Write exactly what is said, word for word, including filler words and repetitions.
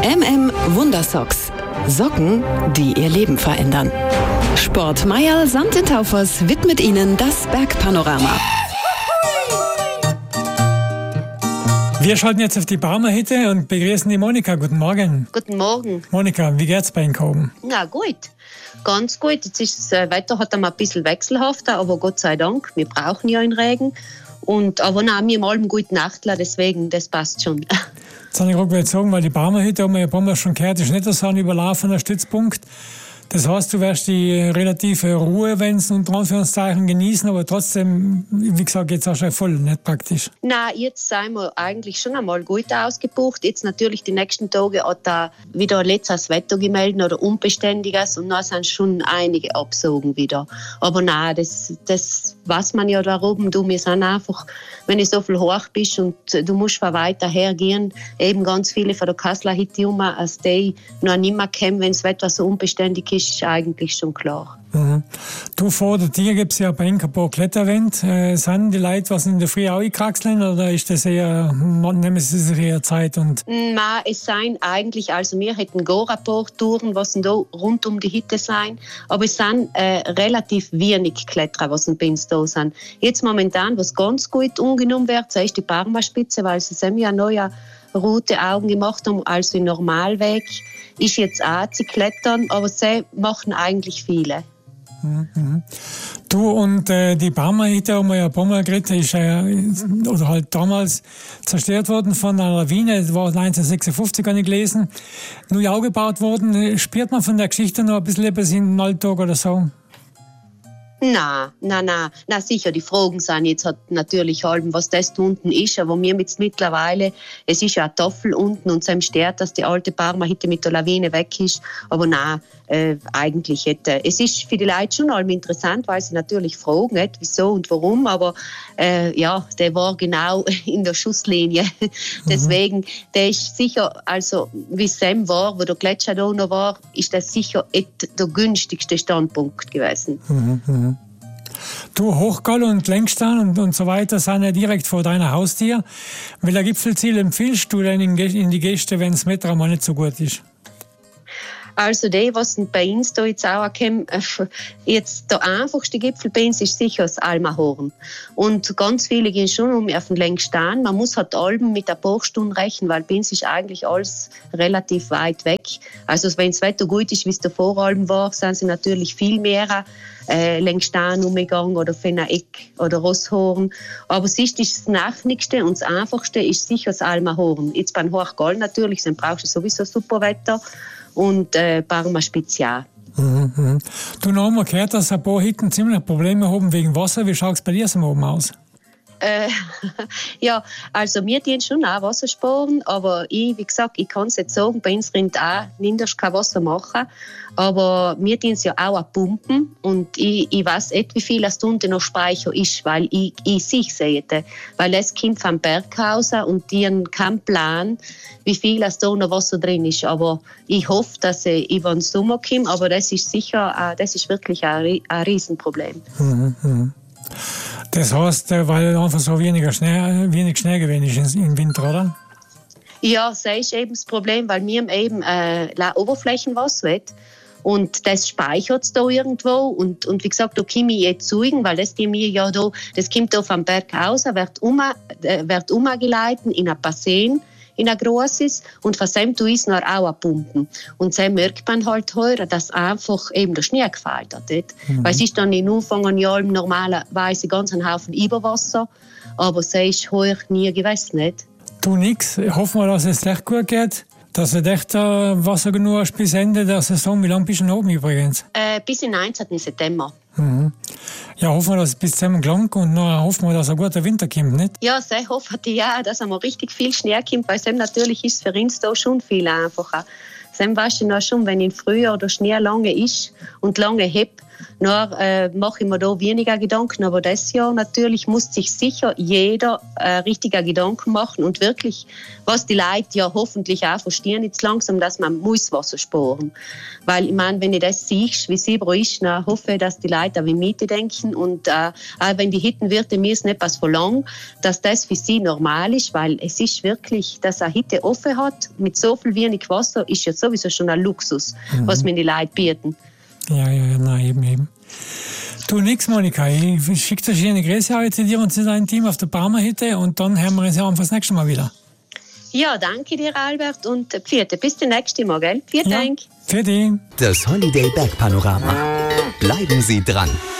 M M Wundersocks. Socken, die ihr Leben verändern. Sport Mayerl Sand in Taufers widmet Ihnen das Bergpanorama. Wir schalten jetzt auf die Barmerhütte und begrüßen die Monika. Guten Morgen. Guten Morgen. Monika, wie geht's bei Ihnen oben? Na gut, ganz gut. Jetzt ist das äh, Wetter hat einmal ein bisschen wechselhafter, aber Gott sei Dank, wir brauchen ja einen Regen. Und, aber nein, wir haben einen guten Nachtler, deswegen, das passt schon. Jetzt habe ich gerade sagen, weil die Barmerhütte, haben wir ja ein paar Mal schon gehört, ist nicht so ein überlaufener Stützpunkt. Das heißt, du wirst die relative Ruhe, wenn es unter Anführungszeichen genießen, aber trotzdem, wie gesagt, jetzt auch schon voll, nicht praktisch. Na, jetzt sind wir eigentlich schon einmal gut ausgebucht. Jetzt natürlich die nächsten Tage hat da wieder letztes Wetter gemeldet oder Unbeständiges und dann sind schon einige abgesogen wieder. Aber nein, das, das weiß man ja da oben. Du, wir sind einfach, wenn du so viel hoch bist und du musst von weiter her gehen, eben ganz viele von der Kasseler Hütte um, als die noch nicht mehr kommen, wenn das Wetter so unbeständig ist. Ist eigentlich schon klar. Mhm. Du, vor der Tür gibt es ja bei Ihnen ein paar Kletterwände. Äh, sind die Leute was in der Früh auch einkraxeln oder ist das eher, nehmen sie sich eher Zeit? Und Nein, es sind eigentlich, also wir hätten gar ein paar Touren, was da rund um die Hütte sind, aber es sind äh, relativ wenig Kletterer, was bei uns da sind. Jetzt momentan, was ganz gut umgenommen wird, das ist die Barmerspitze, weil sie sind ja neue rote Augen gemacht haben, also im Normalweg ist jetzt auch zu klettern, aber sie machen eigentlich viele. Mhm. Du, und äh, die Barmerhütte haben wir ja ein paar Mal geredet, ist äh, oder halt damals zerstört worden von einer Lawine, das war neunzehnhundertsechsundfünfzig, habe ich gelesen, neu aufgebaut worden. Spürt man von der Geschichte noch ein bisschen etwas im Alltag oder so? Nein, nein, nein, nein, sicher, die Fragen sind jetzt halt natürlich halb, was das da unten ist, aber wir jetzt mittlerweile, es ist ja eine Tafel unten und es stört, dass die alte Barmerhütte mit der Lawine weg ist, aber nein, äh, eigentlich hätte, es ist für die Leute schon allem interessant, weil sie natürlich fragen, nicht, wieso und warum, aber äh, ja, der war genau in der Schusslinie, mhm. Deswegen, der ist sicher, also wie Sam war, wo der Gletscher da noch war, ist das sicher der günstigste Standpunkt gewesen. Mhm, mhm. Du, Hochgall und Längstein und, und so weiter sind ja direkt vor deiner Haustür. Welcher Gipfelziel empfiehlst du denn in, in die Gäste, wenn das Wetter mal nicht so gut ist? Also die, was bei uns da jetzt auch kommen, jetzt der einfachste Gipfel bei uns ist sicher das Almahorn. Und ganz viele gehen schon um auf den Längstein. Man muss halt Alben mit ein paar Stunden rechnen, weil bei uns ist eigentlich alles relativ weit weg. Also wenn das Wetter gut ist, wie es davor Alben war, sind sie natürlich viel mehr äh, Längstein umgegangen oder Fenneck oder Rosshorn. Aber es ist das Nachnigste und das Einfachste ist sicher das Almahorn. Jetzt beim Hochgall natürlich, dann brauchst du sowieso super Wetter. Und äh, Barmer Spezial. Mhm, mhm. Du, noch haben wir gehört, dass ein paar Hütten ziemlich Probleme haben wegen Wasser. Wie schaut es bei dir so oben aus? Äh, ja, also wir dienen schon auch Wassersporen, aber ich, wie gesagt, ich kann es jetzt sagen, bei uns rinnt auch nicht kein Wasser machen, aber wir dienen ja auch an Pumpen und ich, ich weiß nicht, wie viel eine Stunde noch Speicher ist, weil ich, ich sich sehe, weil es kommt vom Berghaus und die haben keinen Plan, wie viel da noch Wasser drin ist, aber ich hoffe, dass ich über den Sommer komme, aber das ist sicher, das ist wirklich ein, ein Riesenproblem. Mhm, mhm. Das heißt, weil einfach so weniger Schnee, wenig Schnee gewesen ist im Winter, oder? Ja, das ist eben das Problem, weil wir eben äh, Oberflächenwasser haben. Und das speichert es da irgendwo. Und, und wie gesagt, da komme ich jetzt zuigen, weil das die mir ja da, das kommt da vom Berg aus, wird, um, äh, wird umgeleitet in ein Bassin, in ein grosses, und von dem tue ich es noch auch pumpen. Und so merkt man halt heute, dass einfach eben der Schnee gefällt hat. Mhm. Weil es ist dann in Anfang an Jahr normalerweise ganz ein Haufen Überwasser, aber es ist heuer nie gewesen. Nicht? Du nix, hoffen wir, dass es echt gut geht. Dass du echt äh, Wasser genug hast bis Ende der Saison. Wie lange bist du noch oben übrigens? Äh, bis zum neunzehnten September. Mhm. Ja, hoffen wir, dass es bis September gelangt und dann hoffen wir, dass ein guter Winter kommt, nicht? Ja, sehr hoffe ich ja, dass einmal richtig viel Schnee kommt, weil dann natürlich ist es für uns da schon viel einfacher. Dann weißt du noch schon, wenn im Frühjahr der Schnee lange ist und lange hebt, Nur äh, mache ich mir da weniger Gedanken, aber das Jahr natürlich muss sich sicher jeder äh, richtiger Gedanken machen und wirklich, was die Leute ja hoffentlich auch verstehen, jetzt langsam, dass man muss Wasser sparen. Weil ich meine, wenn ich das sehe, wie es überall ist, dann hoffe ich, dass die Leute auch wie Miete denken und äh, auch wenn die Hittenwirte müssen etwas verlangen, dass das für sie normal ist, weil es ist wirklich, dass eine Hitte offen hat, mit so viel wenig Wasser, ist ja sowieso schon ein Luxus, mhm. was mir die Leute bieten. Ja, ja, ja, nein, eben, eben. Du, nix, Monika. Ich schicke dir schöne Grüße heute zu dir und zu deinem Team auf der Barmerhütte und dann hören wir uns ja einfach das nächste Mal wieder. Ja, danke dir, Albert, und vierte. Bis zum nächsten Mal, gell? Vielen ja, Dank. Für dich. Das Holiday Bergpanorama. Bleiben Sie dran.